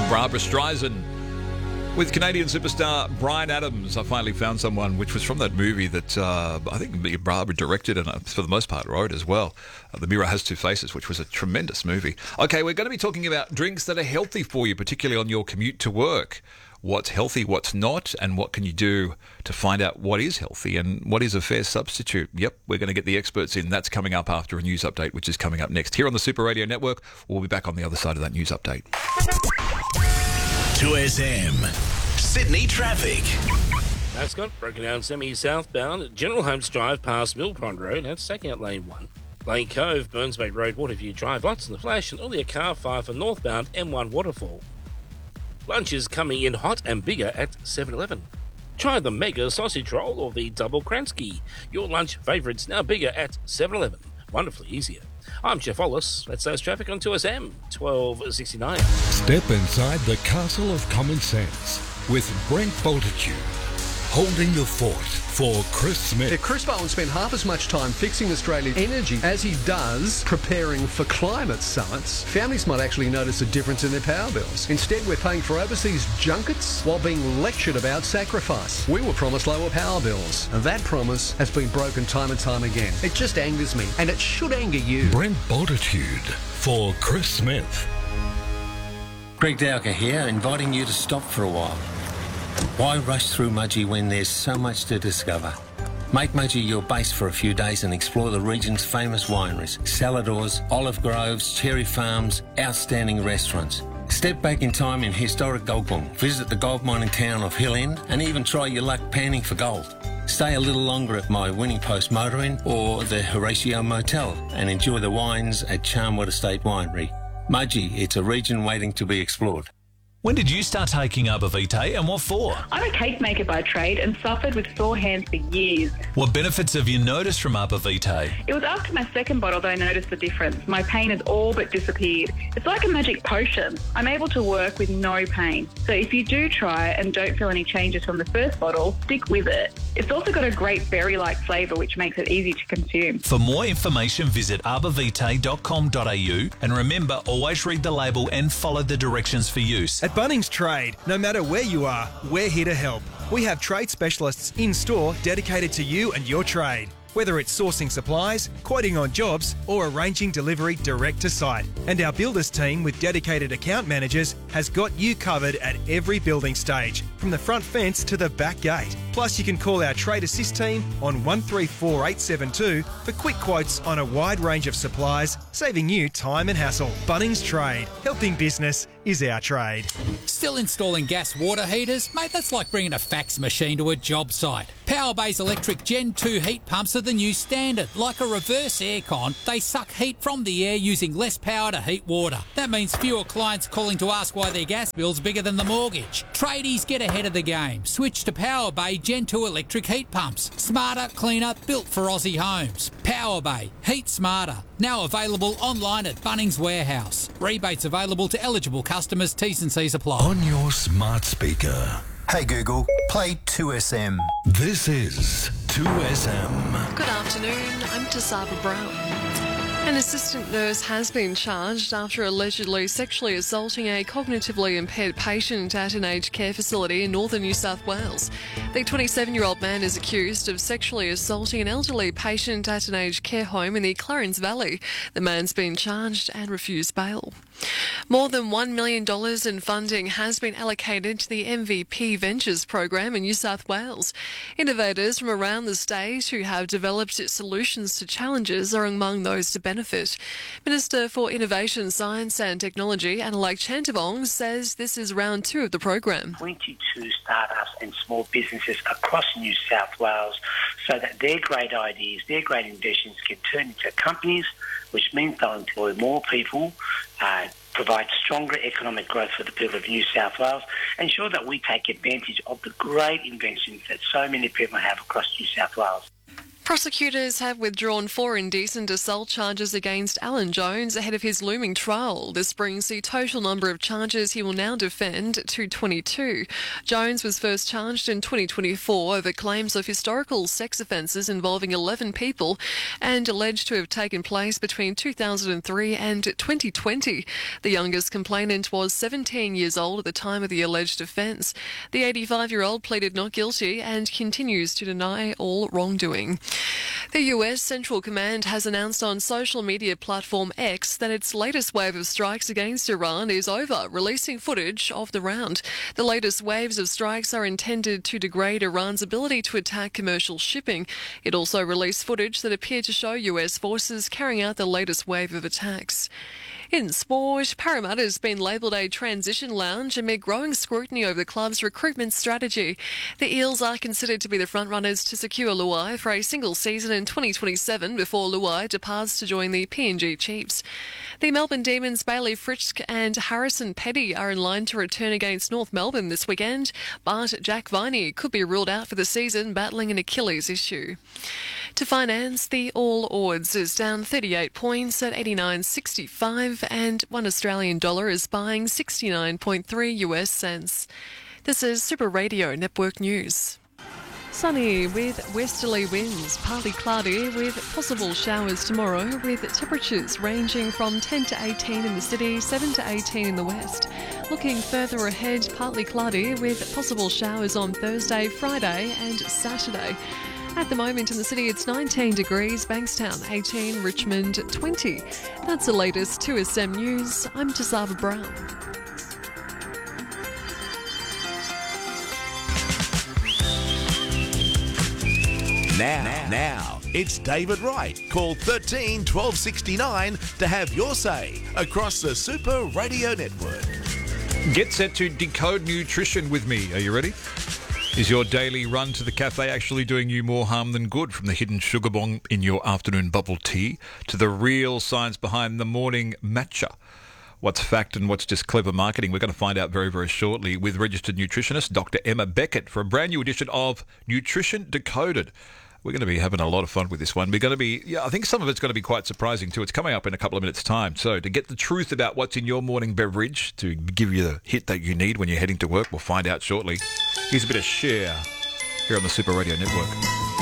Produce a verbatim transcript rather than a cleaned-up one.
Barbra Streisand with Canadian superstar Bryan Adams. I finally found someone, which was from that movie that uh, I think Barbara directed and uh, for the most part wrote as well. Uh, The Mirror Has Two Faces, which was a tremendous movie. Okay, we're going to be talking about drinks that are healthy for you, particularly on your commute to work. What's healthy, what's not, and what can you do to find out what is healthy and what is a fair substitute? Yep, we're going to get the experts in. That's coming up after a news update, which is coming up next here on the Super Radio Network. We'll be back on the other side of that news update. two S M, Sydney traffic. Mascot, broken down semi-southbound at General Holmes Drive past Mill Pond Road. That's taking out lane one. Lane Cove, Burnsgate Road, Waterview Drive, lights in the flash, and only a car fire for northbound M one Waterfall. Lunch is coming in hot and bigger at seven eleven. Try the Mega Sausage Roll or the Double Kransky. Your lunch favourites now bigger at seven eleven. Wonderfully easier. I'm Jeff Wallace. That's those traffic on two S M, twelve sixty-nine. Step inside the castle of common sense with Brent Bultitude, holding the fort for Chris Smith. If Chris Bowen spent half as much time fixing Australia's energy as he does preparing for climate summits, families might actually notice a difference in their power bills. Instead, we're paying for overseas junkets while being lectured about sacrifice. We were promised lower power bills, and that promise has been broken time and time again. It just angers me, and it should anger you. Brent Bultitude for Chris Smith. Greg Dowker here, inviting you to stop for a while. Why rush through Mudgee when there's so much to discover? Make Mudgee your base for a few days and explore the region's famous wineries, salladors, olive groves, cherry farms, outstanding restaurants. Step back in time in historic Goldbong, visit the gold mining town of Hill End, and even try your luck panning for gold. Stay a little longer at my Winning Post Motor Inn or the Horatio Motel and enjoy the wines at Charmwood Estate Winery. Mudgee, it's a region waiting to be explored. When did you start taking Arbor Vitae and what for? I'm a cake maker by trade and suffered with sore hands for years. What benefits have you noticed from Arbor Vitae? It was after my second bottle that I noticed the difference. My pain has all but disappeared. It's like a magic potion. I'm able to work with no pain. So if you do try it and don't feel any changes from the first bottle, stick with it. It's also got a great berry-like flavour which makes it easy to consume. For more information, visit arbor vitae dot com dot a u and remember, always read the label and follow the directions for use. At Bunnings Trade, no matter where you are, we're here to help. We have trade specialists in-store dedicated to you and your trade. Whether it's sourcing supplies, quoting on jobs, or arranging delivery direct to site. And our builders team with dedicated account managers has got you covered at every building stage, from the front fence to the back gate. Plus, you can call our Trade Assist team on one three four eight seven two for quick quotes on a wide range of supplies, saving you time and hassle. Bunnings Trade. Helping business is our trade. Still installing gas water heaters? Mate, that's like bringing a fax machine to a job site. Powerbay's electric Gen two heat pumps are the new standard. Like a reverse aircon, they suck heat from the air using less power to heat water. That means fewer clients calling to ask why their gas bill's bigger than the mortgage. Tradies, get ahead of the game. Switch to Powerbay Gen two electric heat pumps. Smarter, cleaner, built for Aussie homes. Powerbay. Heat smarter. Now available online at Bunnings Warehouse. Rebates available to eligible customers. T's and C's apply. On your smart speaker. Hey Google, play two S M. This is two S M. Good afternoon, I'm Tasaba Brown. An assistant nurse has been charged after allegedly sexually assaulting a cognitively impaired patient at an aged care facility in northern New South Wales. The twenty-seven-year-old man is accused of sexually assaulting an elderly patient at an aged care home in the Clarence Valley. The man's been charged and refused bail. More than one million dollars in funding has been allocated to the M V P Ventures program in New South Wales. Innovators from around the state who have developed solutions to challenges are among those to benefit. Minister for Innovation, Science and Technology, Annalake Chantavong, says this is round two of the program. twenty-two startups and small businesses across New South Wales so that their great ideas, their great inventions can turn into companies, which means they'll employ more people, uh, provide stronger economic growth for the people of New South Wales, ensure that we take advantage of the great inventions that so many people have across New South Wales. Prosecutors have withdrawn four indecent assault charges against Alan Jones ahead of his looming trial. This brings the total number of charges he will now defend to twenty-two. Jones was first charged in twenty twenty-four over claims of historical sex offences involving eleven people and alleged to have taken place between two thousand three and twenty twenty. The youngest complainant was seventeen years old at the time of the alleged offence. The eighty-five-year-old pleaded not guilty and continues to deny all wrongdoing. The U S Central Command has announced on social media platform X that its latest wave of strikes against Iran is over, releasing footage of the round. The latest waves of strikes are intended to degrade Iran's ability to attack commercial shipping. It also released footage that appeared to show U S forces carrying out the latest wave of attacks. In sport, Parramatta has been labelled a transition lounge amid growing scrutiny over the club's recruitment strategy. The Eels are considered to be the frontrunners to secure Luai for a single season in twenty twenty-seven before Luai departs to join the P N G Chiefs. The Melbourne Demons' Bailey Fritsch and Harrison Petty are in line to return against North Melbourne this weekend, but Jack Viney could be ruled out for the season, battling an Achilles issue. To finance, the All Ords is down thirty-eight points at eighty-nine sixty-five, and one Australian dollar is buying sixty-nine point three U S cents. This is Super Radio Network News. Sunny with westerly winds, partly cloudy with possible showers tomorrow, with temperatures ranging from ten to eighteen in the city, seven to eighteen in the west. Looking further ahead, partly cloudy with possible showers on Thursday, Friday and Saturday. At the moment in the city, it's nineteen degrees, Bankstown eighteen, Richmond twenty. That's the latest two S M News. I'm Tasava Brown. Now, now, it's David Wright. Call thirteen twelve sixty-nine to have your say across the Super Radio Network. Get set to decode nutrition with me. Are you ready? Is your daily run to the cafe actually doing you more harm than good? From the hidden sugar bomb in your afternoon bubble tea to the real science behind the morning matcha. What's fact and what's just clever marketing? We're going to find out very, very shortly with registered nutritionist Doctor Emma Beckett for a brand new edition of Nutrition Decoded. We're going to be having a lot of fun with this one. We're going to be, yeah, I think some of it's going to be quite surprising too. It's coming up in a couple of minutes' time. So to get the truth about what's in your morning beverage, to give you the hit that you need when you're heading to work, we'll find out shortly. Here's a bit of Cher here on the Super Radio Network.